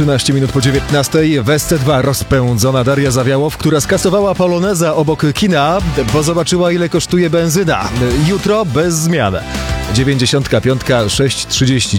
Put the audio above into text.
13 minut po 19. W SC2 rozpędzona Daria Zawiałow, która skasowała poloneza obok kina, bo zobaczyła, ile kosztuje benzyna. Jutro bez zmian. 95 6:30.